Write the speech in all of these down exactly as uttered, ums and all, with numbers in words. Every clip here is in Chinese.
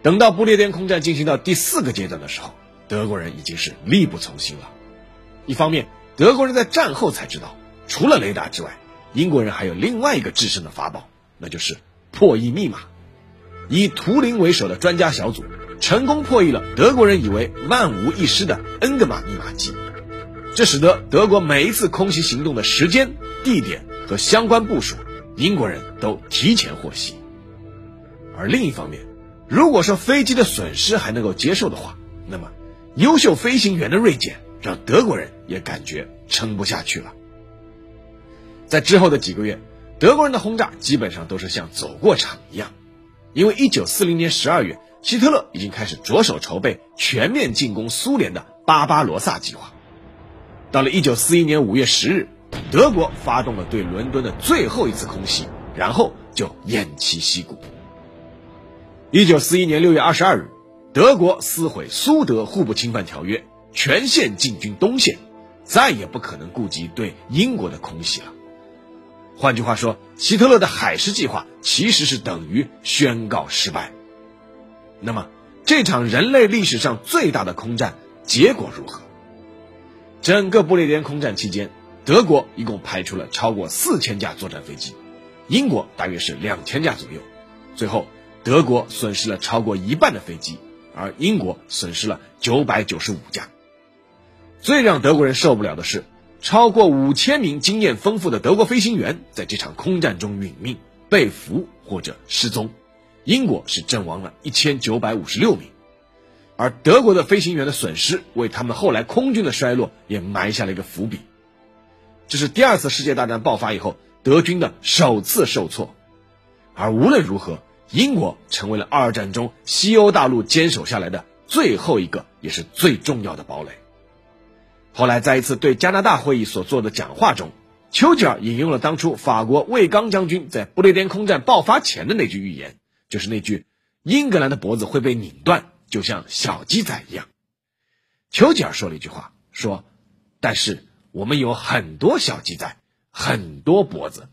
等到不列颠空战进行到第四个阶段的时候，德国人已经是力不从心了。一方面，德国人在战后才知道，除了雷达之外，英国人还有另外一个制胜的法宝，那就是破译密码。以图灵为首的专家小组成功破译了德国人以为万无一失的恩格玛密码机，这使得德国每一次空袭行动的时间、地点和相关部署，英国人都提前获悉。而另一方面，如果说飞机的损失还能够接受的话，那么优秀飞行员的锐减让德国人也感觉撑不下去了。在之后的几个月，德国人的轰炸基本上都是像走过场一样，因为一九四零年十二月，希特勒已经开始着手筹备全面进攻苏联的巴巴罗萨计划。到了一九四一年五月十日，德国发动了对伦敦的最后一次空袭，然后就偃旗息鼓。一九四一年六月二十二日，德国撕毁苏德互不侵犯条约，全线进军东线，再也不可能顾及对英国的空袭了。换句话说，希特勒的海狮计划其实是等于宣告失败。那么，这场人类历史上最大的空战结果如何？整个不列颠空战期间，德国一共派出了超过四千架作战飞机，英国大约是两千架左右。最后，德国损失了超过一半的飞机，而英国损失了九百九十五架。最让德国人受不了的是，超过五千名经验丰富的德国飞行员在这场空战中殒命、被俘或者失踪。英国是阵亡了一千九百五十六名，而德国的飞行员的损失为他们后来空军的衰落也埋下了一个伏笔。这是第二次世界大战爆发以后德军的首次受挫。而无论如何，英国成为了二战中西欧大陆坚守下来的最后一个也是最重要的堡垒。后来在一次对加拿大会议所做的讲话中，丘吉尔引用了当初法国卫刚将军在不列颠空战爆发前的那句预言，就是那句英格兰的脖子会被拧断，就像小鸡仔一样。丘吉尔说了一句话，说但是我们有很多小鸡仔，很多脖子。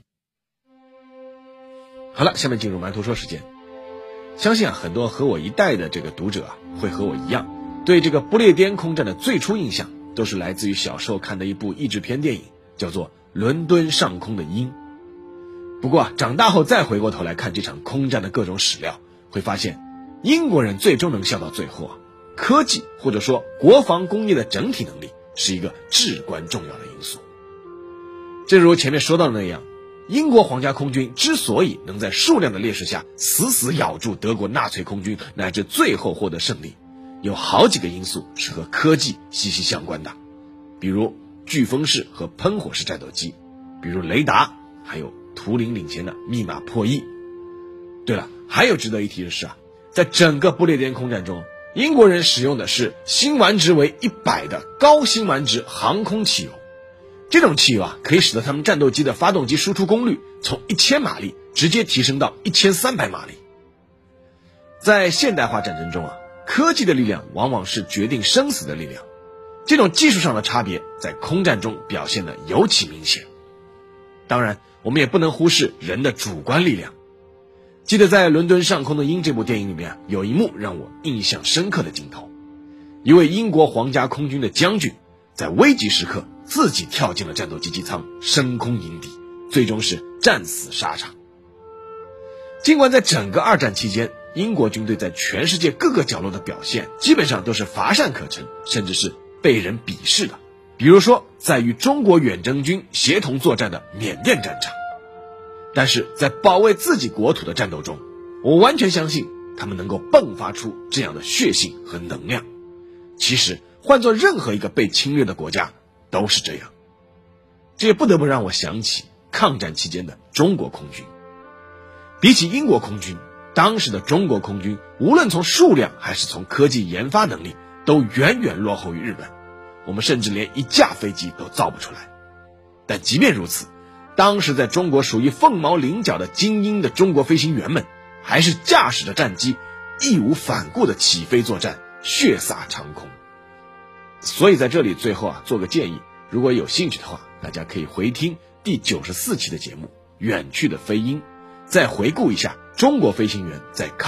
好了，下面进入蛮图说时间。相信啊，很多和我一代的这个读者啊，会和我一样，对这个不列颠空战的最初印象都是来自于小时候看的一部译制片电影，叫做《伦敦上空的鹰》。不过啊，长大后再回过头来看这场空战的各种史料，会发现英国人最终能笑到最后啊，科技或者说国防工业的整体能力是一个至关重要的因素。正如前面说到的那样，英国皇家空军之所以能在数量的劣势下死死咬住德国纳粹空军，乃至最后获得胜利，有好几个因素是和科技息息相关的，比如飓风式和喷火式战斗机，比如雷达，还有图灵领先的密码破译。对了，还有值得一提的是啊，在整个不列颠空战中，英国人使用的是辛烷值为一百的高辛烷值航空汽油。这种汽油啊，可以使得他们战斗机的发动机输出功率从一千马力直接提升到一千三百马力。在现代化战争中啊，科技的力量往往是决定生死的力量，这种技术上的差别在空战中表现得尤其明显。当然，我们也不能忽视人的主观力量。记得在《伦敦上空的鹰》这部电影里面，有一幕让我印象深刻的镜头，一位英国皇家空军的将军在危急时刻自己跳进了战斗机机舱，升空迎敌，最终是战死沙场。尽管在整个二战期间，英国军队在全世界各个角落的表现基本上都是乏善可陈，甚至是被人鄙视的，比如说在与中国远征军协同作战的缅甸战场，但是在保卫自己国土的战斗中，我完全相信他们能够迸发出这样的血性和能量。其实换做任何一个被侵略的国家都是这样。这也不得不让我想起抗战期间的中国空军。比起英国空军，当时的中国空军无论从数量还是从科技研发能力都远远落后于日本，我们甚至连一架飞机都造不出来。但即便如此，当时在中国属于凤毛麟角的精英的中国飞行员们，还是驾驶着战机义无反顾的起飞作战，血洒长空。所以在这里最后啊，做个建议，如果有兴趣的话，大家可以回听第九十四期的节目《远去的飞鹰》，再回顾一下中国飞行员在